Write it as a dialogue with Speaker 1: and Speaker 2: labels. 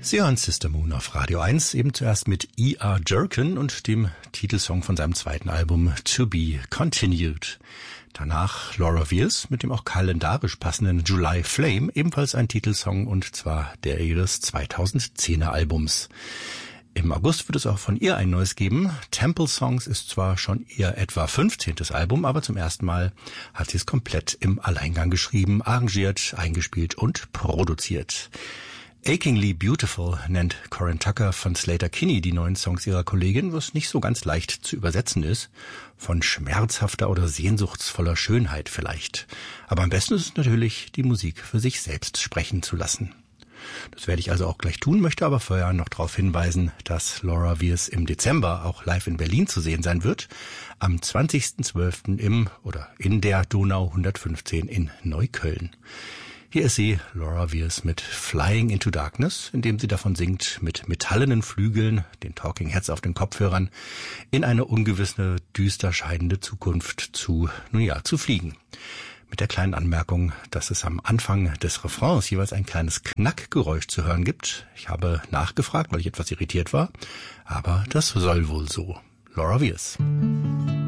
Speaker 1: Sie hören Sister Moon auf Radio 1, eben zuerst mit E.R. Jerkin und dem Titelsong von seinem zweiten Album To Be Continued. Danach Laura Weirs mit dem auch kalendarisch passenden July Flame, ebenfalls ein Titelsong und zwar der ihres 2010er Albums. Im August wird es auch von ihr ein neues geben. Temple Songs ist zwar schon ihr etwa 15. Album, aber zum ersten Mal hat sie es komplett im Alleingang geschrieben, arrangiert, eingespielt und produziert. Achingly Beautiful nennt Corin Tucker von Sleater-Kinney die neuen Songs ihrer Kollegin, was nicht so ganz leicht zu übersetzen ist. Von schmerzhafter oder sehnsuchtsvoller Schönheit vielleicht. Aber am besten ist es natürlich, die Musik für sich selbst sprechen zu lassen. Das werde ich also auch gleich tun, möchte aber vorher noch darauf hinweisen, dass Laura Weirs im Dezember auch live in Berlin zu sehen sein wird. Am 20.12. in der Donau 115 in Neukölln. Hier ist sie, Laura Weirs, mit Flying into Darkness, indem sie davon singt, mit metallenen Flügeln, den Talking Heads auf den Kopfhörern, in eine ungewisse, düster scheidende Zukunft zu fliegen. Mit der kleinen Anmerkung, dass es am Anfang des Refrains jeweils ein kleines Knackgeräusch zu hören gibt. Ich habe nachgefragt, weil ich etwas irritiert war, aber das soll wohl so. Laura Weirs.